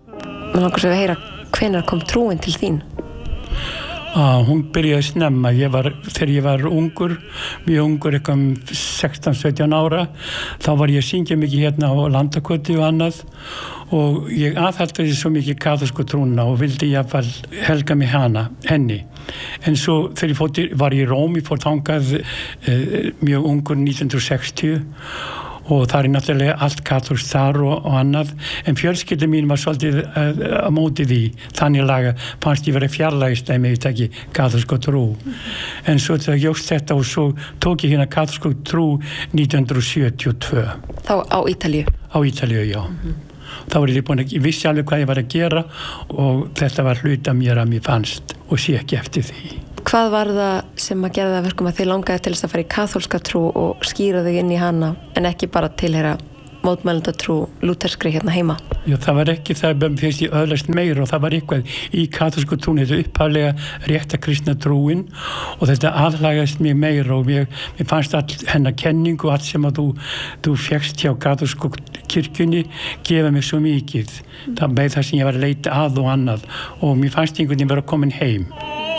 Mér langar svo að heyra, hvenær kom trúin til þín? Hún byrjaði snemma. Þegar ég var ungur, mjög ungur, eitthvað 16-17 ára, þá var ég að syngja mikið hérna á Landakoti og annað og ég aðhaldi svo mikið kaþólsku trúna og vildi jafnvel helga mig henni. En svo þegar ég var í Róm, ég fór þangað mjög ungur 1960 og það náttúrulega allt kaþólskt þar og annað, en fjölskylda mín var svolítið á móti því, þannig laga fannst ég verið fjarlægist ef ég teki kaþólsku trú. En svo það jókst þetta og svo tók ég hérna kaþólsku trú 1972. Þá á Ítalíu? Á Ítalíu, já. Þá var ég vissi alveg hvað ég var að gera og þetta var hluta mér að mér fannst og sé ekki eftir því. Hvað var það sem að gera það verkum að þið langaði til þess að fara í kaþólska trú og skýra þig inn í hana en ekki bara tilheyra mótmælenda trú lúterskri hérna heima? Já, það var ekki það, fyrst ég öðlast meira og það var eitthvað í kaþólsku trúin, þetta upphaflega rétta kristna trúin og þetta aðlagast mér meira og mér fannst all hennar kenning og allt sem að þú fékkst hjá kaþólsku kirkjunni gefa mér svo mikið. Það með það sem ég var að leita að og annað og mér fannst einhvern veginn vera komin heim.